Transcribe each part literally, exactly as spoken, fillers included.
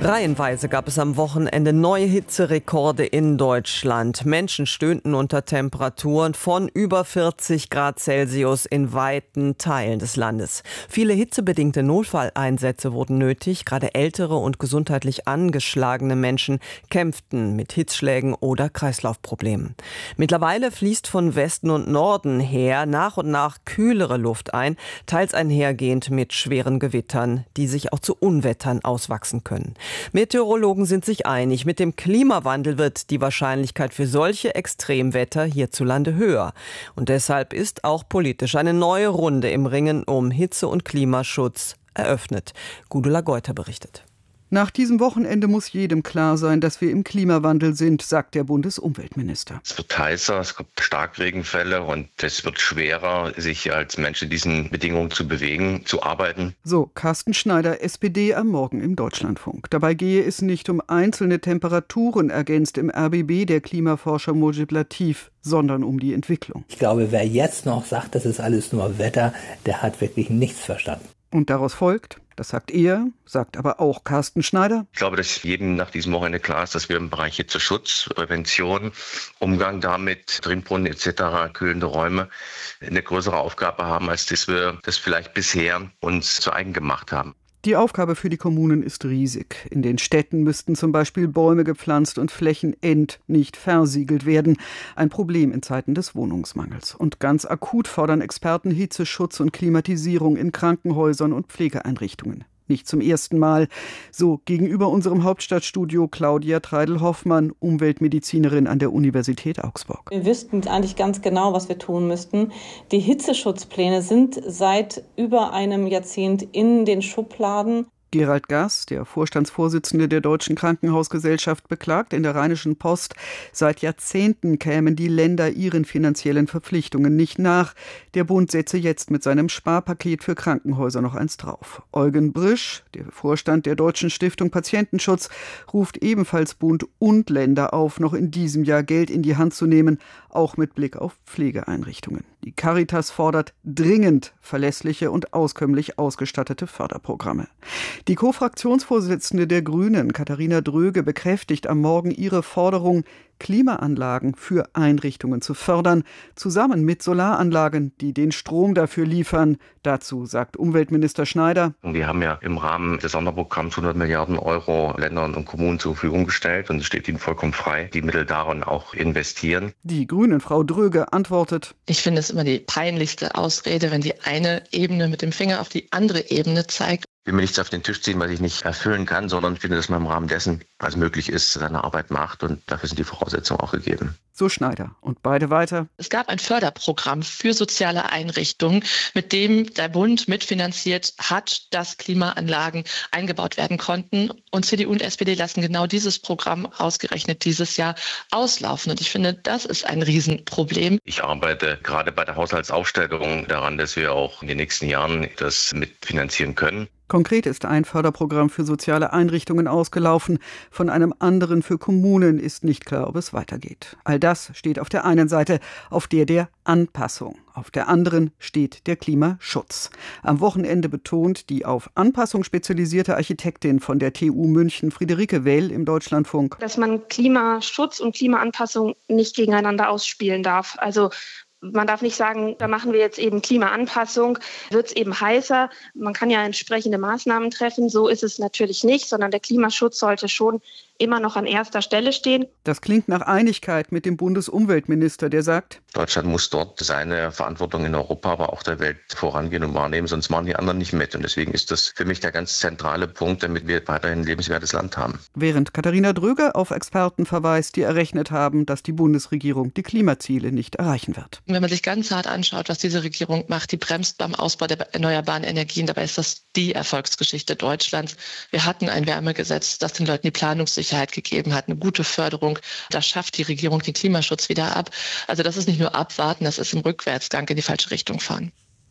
Reihenweise gab es am Wochenende neue Hitzerekorde in Deutschland. Menschen stöhnten unter Temperaturen von über vierzig Grad Celsius in weiten Teilen des Landes. Viele hitzebedingte Notfalleinsätze wurden nötig. Gerade ältere und gesundheitlich angeschlagene Menschen kämpften mit Hitzschlägen oder Kreislaufproblemen. Mittlerweile fließt von Westen und Norden her nach und nach kühlere Luft ein, teils einhergehend mit schweren Gewittern, die sich auch zu Unwettern auswachsen können. Meteorologen sind sich einig, mit dem Klimawandel wird die Wahrscheinlichkeit für solche Extremwetter hierzulande höher. Und deshalb ist auch politisch eine neue Runde im Ringen um Hitze- und Klimaschutz eröffnet. Gudula Geuter berichtet. Nach diesem Wochenende muss jedem klar sein, dass wir im Klimawandel sind, sagt der Bundesumweltminister. Es wird heißer, es gibt Starkregenfälle und es wird schwerer, sich als Mensch in diesen Bedingungen zu bewegen, zu arbeiten. So Carsten Schneider, S P D, am Morgen im Deutschlandfunk. Dabei gehe es nicht um einzelne Temperaturen, ergänzt im R B B der Klimaforscher Mojib Latif, sondern um die Entwicklung. Ich glaube, wer jetzt noch sagt, das ist alles nur Wetter, der hat wirklich nichts verstanden. Und daraus folgt, das sagt er, sagt aber auch Carsten Schneider. Ich glaube, dass jedem nach diesem Wochenende klar ist, dass wir im Bereich Hitzeschutz, Prävention, Umgang damit, Trinkbrunnen et cetera, kühlende Räume, eine größere Aufgabe haben, als dass wir das vielleicht bisher uns zu eigen gemacht haben. Die Aufgabe für die Kommunen ist riesig. In den Städten müssten zum Beispiel Bäume gepflanzt und Flächen ent-, nicht versiegelt werden. Ein Problem in Zeiten des Wohnungsmangels. Und ganz akut fordern Experten Hitzeschutz und Klimatisierung in Krankenhäusern und Pflegeeinrichtungen. Nicht zum ersten Mal. So gegenüber unserem Hauptstadtstudio Claudia Treidel-Hoffmann, Umweltmedizinerin an der Universität Augsburg. Wir wüssten eigentlich ganz genau, was wir tun müssten. Die Hitzeschutzpläne sind seit über einem Jahrzehnt in den Schubladen. Gerald Gass, der Vorstandsvorsitzende der Deutschen Krankenhausgesellschaft, beklagt in der Rheinischen Post, seit Jahrzehnten kämen die Länder ihren finanziellen Verpflichtungen nicht nach. Der Bund setze jetzt mit seinem Sparpaket für Krankenhäuser noch eins drauf. Eugen Brisch, der Vorstand der Deutschen Stiftung Patientenschutz, ruft ebenfalls Bund und Länder auf, noch in diesem Jahr Geld in die Hand zu nehmen, auch mit Blick auf Pflegeeinrichtungen. Die Caritas fordert dringend verlässliche und auskömmlich ausgestattete Förderprogramme. Die Co-Fraktionsvorsitzende der Grünen, Katharina Dröge, bekräftigt am Morgen ihre Forderung, Klimaanlagen für Einrichtungen zu fördern, zusammen mit Solaranlagen, die den Strom dafür liefern. Dazu sagt Umweltminister Schneider: Wir haben ja im Rahmen des Sonderprogramms hundert Milliarden Euro Ländern und Kommunen zur Verfügung gestellt und es steht ihnen vollkommen frei, die Mittel darin auch investieren. Die Grünen-Frau Dröge antwortet: Ich finde es immer die peinlichste Ausrede, wenn die eine Ebene mit dem Finger auf die andere Ebene zeigt. Ich will mir nichts auf den Tisch ziehen, was ich nicht erfüllen kann, sondern ich finde, dass man im Rahmen dessen, was möglich ist, seine Arbeit macht und dafür sind die Voraussetzungen auch gegeben. So Schneider. Und beide weiter. Es gab ein Förderprogramm für soziale Einrichtungen, mit dem der Bund mitfinanziert hat, dass Klimaanlagen eingebaut werden konnten. Und C D U und S P D lassen genau dieses Programm ausgerechnet dieses Jahr auslaufen. Und ich finde, das ist ein Riesenproblem. Ich arbeite gerade bei der Haushaltsaufstellung daran, dass wir auch in den nächsten Jahren das mitfinanzieren können. Konkret ist ein Förderprogramm für soziale Einrichtungen ausgelaufen. Von einem anderen für Kommunen ist nicht klar, ob es weitergeht. All das steht auf der einen Seite, auf der der Anpassung. Auf der anderen steht der Klimaschutz. Am Wochenende betont die auf Anpassung spezialisierte Architektin von der T U München, Friederike Well, im Deutschlandfunk, dass man Klimaschutz und Klimaanpassung nicht gegeneinander ausspielen darf. Also man darf nicht sagen, da machen wir jetzt eben Klimaanpassung, wird es eben heißer. Man kann ja entsprechende Maßnahmen treffen. So ist es natürlich nicht, sondern der Klimaschutz sollte schon immer noch an erster Stelle stehen. Das klingt nach Einigkeit mit dem Bundesumweltminister, der sagt: Deutschland muss dort seine Verantwortung in Europa, aber auch der Welt vorangehen und wahrnehmen, sonst machen die anderen nicht mit. Und deswegen ist das für mich der ganz zentrale Punkt, damit wir weiterhin ein lebenswertes Land haben. Während Katharina Dröge auf Experten verweist, die errechnet haben, dass die Bundesregierung die Klimaziele nicht erreichen wird. Wenn man sich ganz hart anschaut, was diese Regierung macht, die bremst beim Ausbau der erneuerbaren Energien. Dabei ist das die Erfolgsgeschichte Deutschlands. Wir hatten ein Wärmegesetz, das den Leuten die Planungssicherheit gegeben hat, eine gute Förderung. Da schafft die Regierung den Klimaschutz wieder ab. Also das ist nicht nur abwarten, das ist im Rückwärtsgang in die falsche Richtung fahren.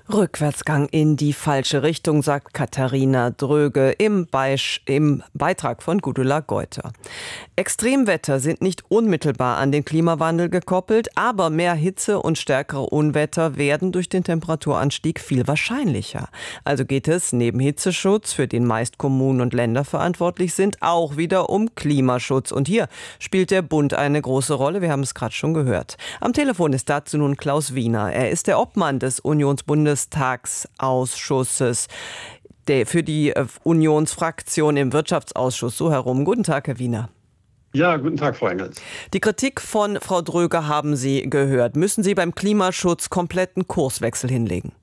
Rückwärtsgang in die falsche Richtung, sagt Katharina Dröge im, Beisch, im Beitrag von Gudula Geuter. Extremwetter sind nicht unmittelbar an den Klimawandel gekoppelt, aber mehr Hitze und stärkere Unwetter werden durch den Temperaturanstieg viel wahrscheinlicher. Also geht es neben Hitzeschutz, für den meist Kommunen und Länder verantwortlich sind, auch wieder um Klimaschutz. Und hier spielt der Bund eine große Rolle. Wir haben es gerade schon gehört. Am Telefon ist dazu nun Klaus Wiener. Er ist der Obmann des Unionsbundestagsausschusses der für die Unionsfraktion im Wirtschaftsausschuss. So herum. Guten Tag, Herr Wiener. Ja, guten Tag, Frau Engels. Die Kritik von Frau Dröge haben Sie gehört. Müssen Sie beim Klimaschutz kompletten Kurswechsel hinlegen?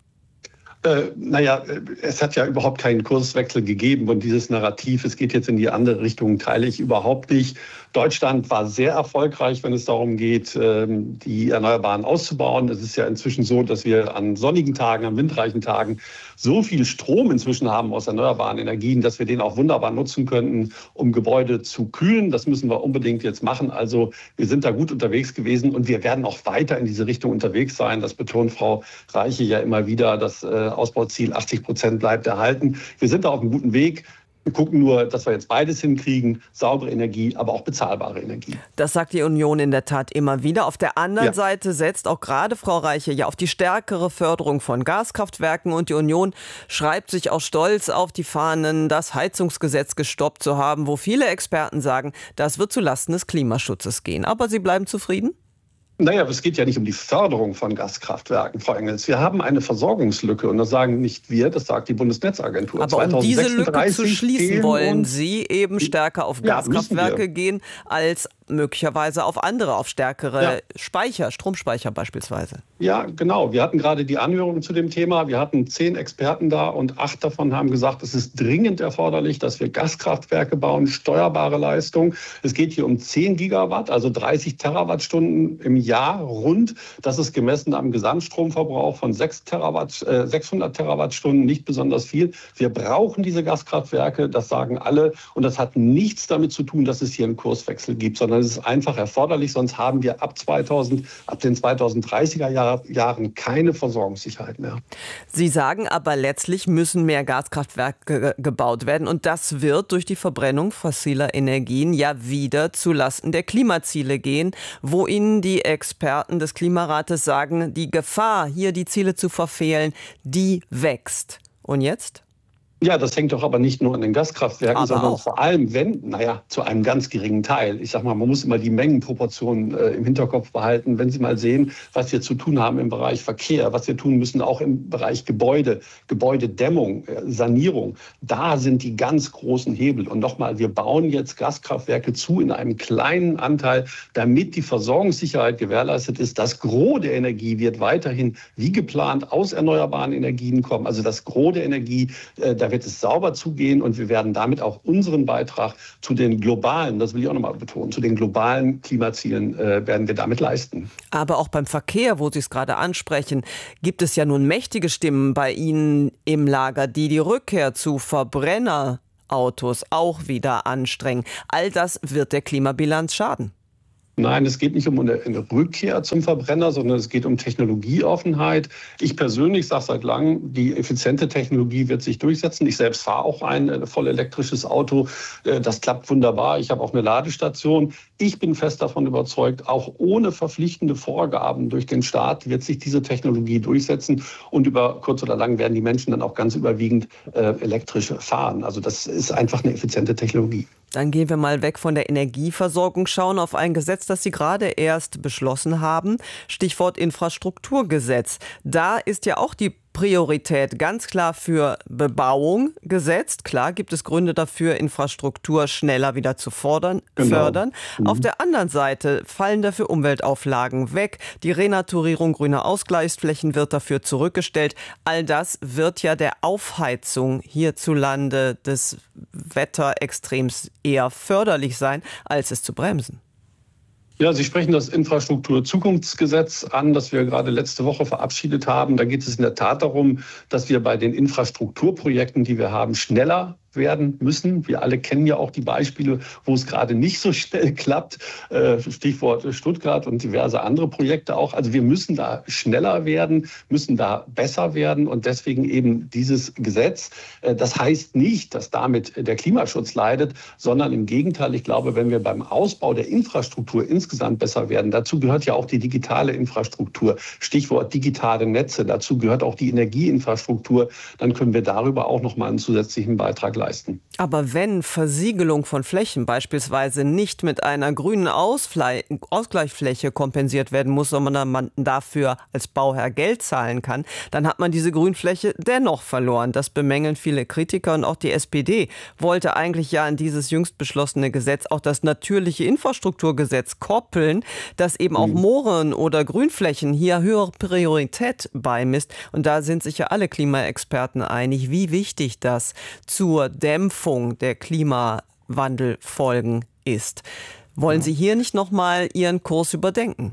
Äh, naja, es hat ja überhaupt keinen Kurswechsel gegeben und dieses Narrativ, es geht jetzt in die andere Richtung, teile ich überhaupt nicht. Deutschland war sehr erfolgreich, wenn es darum geht, die Erneuerbaren auszubauen. Es ist ja inzwischen so, dass wir an sonnigen Tagen, an windreichen Tagen so viel Strom inzwischen haben aus erneuerbaren Energien, dass wir den auch wunderbar nutzen könnten, um Gebäude zu kühlen. Das müssen wir unbedingt jetzt machen. Also wir sind da gut unterwegs gewesen und wir werden auch weiter in diese Richtung unterwegs sein. Das betont Frau Reiche ja immer wieder. Das Ausbauziel achtzig Prozent bleibt erhalten. Wir sind da auf einem guten Weg. Wir gucken nur, dass wir jetzt beides hinkriegen, saubere Energie, aber auch bezahlbare Energie. Das sagt die Union in der Tat immer wieder. Auf der anderen Ja. Seite setzt auch gerade Frau Reiche ja auf die stärkere Förderung von Gaskraftwerken. Und die Union schreibt sich auch stolz auf die Fahnen, das Heizungsgesetz gestoppt zu haben, wo viele Experten sagen, das wird zulasten des Klimaschutzes gehen. Aber Sie bleiben zufrieden? Naja, es geht ja nicht um die Förderung von Gaskraftwerken, Frau Engels. Wir haben eine Versorgungslücke und das sagen nicht wir, das sagt die Bundesnetzagentur. Aber um diese Lücke zu schließen, fehlen wollen uns- Sie eben stärker auf Ja, müssen Gaskraftwerke wir. gehen, als möglicherweise auf andere, auf stärkere Ja. Speicher, Stromspeicher beispielsweise. Ja, genau. Wir hatten gerade die Anhörung zu dem Thema. Wir hatten zehn Experten da und acht davon haben gesagt, es ist dringend erforderlich, dass wir Gaskraftwerke bauen, steuerbare Leistung. Es geht hier um zehn Gigawatt, also dreißig Terawattstunden im Jahr rund. Das ist gemessen am Gesamtstromverbrauch von sechs Terawatt, äh, sechshundert Terawattstunden, nicht besonders viel. Wir brauchen diese Gaskraftwerke, das sagen alle. Und das hat nichts damit zu tun, dass es hier einen Kurswechsel gibt, sondern es ist einfach erforderlich. Sonst haben wir ab zweitausend, ab den zweitausenddreißiger Jahr, Jahren keine Versorgungssicherheit mehr. Sie sagen aber, letztlich müssen mehr Gaskraftwerke ge- gebaut werden. Und das wird durch die Verbrennung fossiler Energien ja wieder zulasten der Klimaziele gehen, wo Ihnen die Experten des Klimarates sagen, die Gefahr, hier die Ziele zu verfehlen, die wächst. Und jetzt? Ja, das hängt doch aber nicht nur an den Gaskraftwerken, Aber sondern auch. vor allem, wenn, naja, zu einem ganz geringen Teil. Ich sag mal, man muss immer die Mengenproportionen äh, im Hinterkopf behalten. Wenn Sie mal sehen, was wir zu tun haben im Bereich Verkehr, was wir tun müssen auch im Bereich Gebäude, Gebäudedämmung, äh, Sanierung, da sind die ganz großen Hebel. Und nochmal, wir bauen jetzt Gaskraftwerke zu in einem kleinen Anteil, damit die Versorgungssicherheit gewährleistet ist. Das Gros der Energie wird weiterhin wie geplant aus erneuerbaren Energien kommen. Also das Gros der Energie, äh, da wird es sauber zugehen und wir werden damit auch unseren Beitrag zu den globalen, das will ich auch nochmal betonen, zu den globalen Klimazielen äh, werden wir damit leisten. Aber auch beim Verkehr, wo Sie es gerade ansprechen, gibt es ja nun mächtige Stimmen bei Ihnen im Lager, die die Rückkehr zu Verbrennerautos auch wieder anstrengen. All das wird der Klimabilanz schaden. Nein, es geht nicht um eine, eine Rückkehr zum Verbrenner, sondern es geht um Technologieoffenheit. Ich persönlich sage seit langem, die effiziente Technologie wird sich durchsetzen. Ich selbst fahre auch ein äh, voll elektrisches Auto. Äh, das klappt wunderbar. Ich habe auch eine Ladestation. Ich bin fest davon überzeugt, auch ohne verpflichtende Vorgaben durch den Staat wird sich diese Technologie durchsetzen. Und über kurz oder lang werden die Menschen dann auch ganz überwiegend äh, elektrisch fahren. Also das ist einfach eine effiziente Technologie. Dann gehen wir mal weg von der Energieversorgung, schauen auf ein Gesetz, das Sie gerade erst beschlossen haben. Stichwort Infrastrukturgesetz. Da ist ja auch die Priorität ganz klar für Bebauung gesetzt. Klar gibt es Gründe dafür, Infrastruktur schneller wieder zu fordern, Genau. fördern. Mhm. Auf der anderen Seite fallen dafür Umweltauflagen weg. Die Renaturierung grüner Ausgleichsflächen wird dafür zurückgestellt. All das wird ja der Aufheizung hierzulande des Wetterextrems eher förderlich sein, als es zu bremsen. Ja, Sie sprechen das Infrastrukturzukunftsgesetz an, das wir gerade letzte Woche verabschiedet haben. Da geht es in der Tat darum, dass wir bei den Infrastrukturprojekten, die wir haben, schneller werden müssen. Wir alle kennen ja auch die Beispiele, wo es gerade nicht so schnell klappt. Stichwort Stuttgart und diverse andere Projekte auch. Also wir müssen da schneller werden, müssen da besser werden und deswegen eben dieses Gesetz. Das heißt nicht, dass damit der Klimaschutz leidet, sondern im Gegenteil. Ich glaube, wenn wir beim Ausbau der Infrastruktur insgesamt besser werden, dazu gehört ja auch die digitale Infrastruktur, Stichwort digitale Netze, dazu gehört auch die Energieinfrastruktur, dann können wir darüber auch noch mal einen zusätzlichen Beitrag leisten. Aber wenn Versiegelung von Flächen beispielsweise nicht mit einer grünen Ausfle- Ausgleichsfläche kompensiert werden muss, sondern man dafür als Bauherr Geld zahlen kann, dann hat man diese Grünfläche dennoch verloren. Das bemängeln viele Kritiker und auch die S P D wollte eigentlich ja an dieses jüngst beschlossene Gesetz auch das natürliche Infrastrukturgesetz koppeln, das eben auch Mooren oder Grünflächen hier höhere Priorität beimisst. Und da sind sich ja alle Klimaexperten einig, wie wichtig das zur Dämpfung der Klimawandelfolgen ist. Wollen Sie hier nicht noch mal Ihren Kurs überdenken?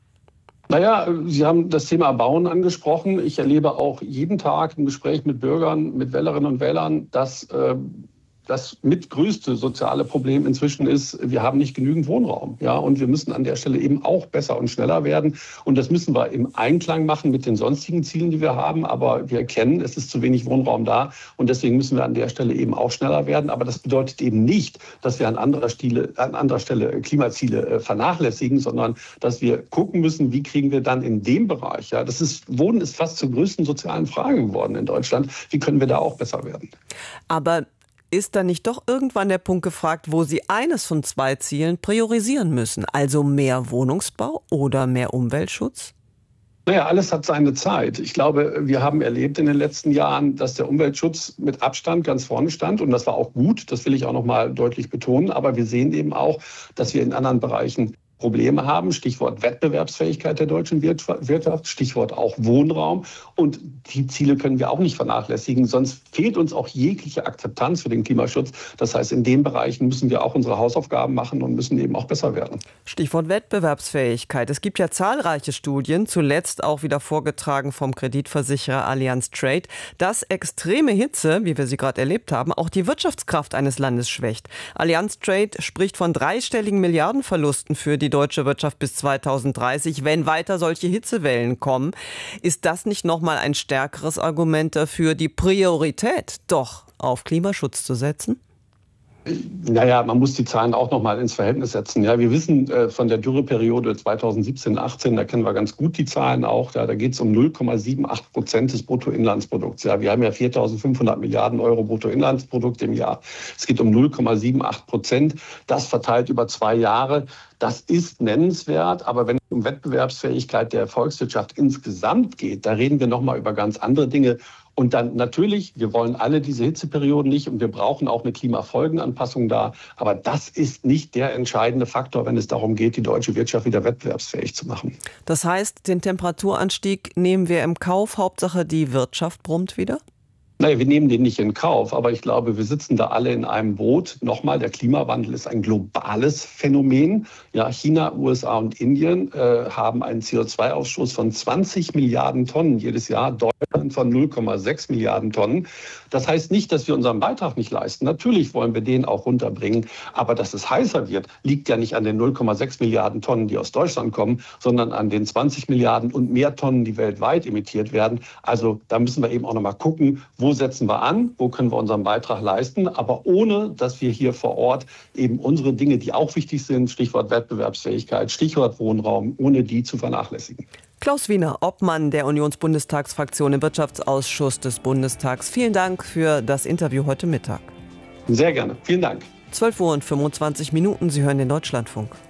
Naja, Sie haben das Thema Bauen angesprochen. Ich erlebe auch jeden Tag im Gespräch mit Bürgern, mit Wählerinnen und Wählern, dass äh, das mitgrößte soziale Problem inzwischen ist, wir haben nicht genügend Wohnraum. Ja, und wir müssen an der Stelle eben auch besser und schneller werden. Und das müssen wir im Einklang machen mit den sonstigen Zielen, die wir haben. Aber wir erkennen, es ist zu wenig Wohnraum da. Und deswegen müssen wir an der Stelle eben auch schneller werden. Aber das bedeutet eben nicht, dass wir an anderer Stelle, an anderer Stelle Klimaziele vernachlässigen, sondern dass wir gucken müssen, wie kriegen wir dann in dem Bereich, ja, das ist, Wohnen ist fast zur größten sozialen Frage geworden in Deutschland. Wie können wir da auch besser werden? Aber ist da nicht doch irgendwann der Punkt gefragt, wo Sie eines von zwei Zielen priorisieren müssen? Also mehr Wohnungsbau oder mehr Umweltschutz? Naja, alles hat seine Zeit. Ich glaube, wir haben erlebt in den letzten Jahren, dass der Umweltschutz mit Abstand ganz vorne stand. Und das war auch gut, das will ich auch noch mal deutlich betonen. Aber wir sehen eben auch, dass wir in anderen Bereichen Probleme haben, Stichwort Wettbewerbsfähigkeit der deutschen Wirtschaft, Stichwort auch Wohnraum. Und die Ziele können wir auch nicht vernachlässigen, sonst fehlt uns auch jegliche Akzeptanz für den Klimaschutz. Das heißt, in den Bereichen müssen wir auch unsere Hausaufgaben machen und müssen eben auch besser werden. Stichwort Wettbewerbsfähigkeit. Es gibt ja zahlreiche Studien, zuletzt auch wieder vorgetragen vom Kreditversicherer Allianz Trade, dass extreme Hitze, wie wir sie gerade erlebt haben, auch die Wirtschaftskraft eines Landes schwächt. Allianz Trade spricht von dreistelligen Milliardenverlusten für die deutsche Wirtschaft bis zweitausenddreißig, wenn weiter solche Hitzewellen kommen. Ist das nicht nochmal ein stärkeres Argument dafür, die Priorität doch auf Klimaschutz zu setzen? Naja, man muss die Zahlen auch noch mal ins Verhältnis setzen. Ja, wir wissen äh, von der Dürreperiode zweitausendsiebzehn achtzehn, da kennen wir ganz gut die Zahlen auch. Ja, da geht es um null Komma achtundsiebzig Prozent des Bruttoinlandsprodukts. Ja, wir haben ja viertausendfünfhundert Milliarden Euro Bruttoinlandsprodukt im Jahr. Es geht um null Komma achtundsiebzig Prozent. Das verteilt über zwei Jahre. Das ist nennenswert, aber wenn es um Wettbewerbsfähigkeit der Volkswirtschaft insgesamt geht, da reden wir noch mal über ganz andere Dinge. Und dann natürlich, wir wollen alle diese Hitzeperioden nicht und wir brauchen auch eine Klimafolgenanpassung da. Aber das ist nicht der entscheidende Faktor, wenn es darum geht, die deutsche Wirtschaft wieder wettbewerbsfähig zu machen. Das heißt, den Temperaturanstieg nehmen wir im Kauf. Hauptsache, die Wirtschaft brummt wieder? Naja, wir nehmen den nicht in Kauf, aber ich glaube, wir sitzen da alle in einem Boot. Nochmal, der Klimawandel ist ein globales Phänomen. Ja, China, U S A und Indien äh, haben einen C O zwei Ausstoß von zwanzig Milliarden Tonnen jedes Jahr, Deutschland von null Komma sechs Milliarden Tonnen. Das heißt nicht, dass wir unseren Beitrag nicht leisten. Natürlich wollen wir den auch runterbringen, aber dass es heißer wird, liegt ja nicht an den null Komma sechs Milliarden Tonnen, die aus Deutschland kommen, sondern an den zwanzig Milliarden und mehr Tonnen, die weltweit emittiert werden. Also da müssen wir eben auch noch mal gucken, wo Wo setzen wir an, wo können wir unseren Beitrag leisten, aber ohne, dass wir hier vor Ort eben unsere Dinge, die auch wichtig sind, Stichwort Wettbewerbsfähigkeit, Stichwort Wohnraum, ohne die zu vernachlässigen. Klaus Wiener, Obmann der Unionsbundestagsfraktion im Wirtschaftsausschuss des Bundestags. Vielen Dank für das Interview heute Mittag. Sehr gerne. Vielen Dank. zwölf Uhr und fünfundzwanzig Minuten. Sie hören den Deutschlandfunk.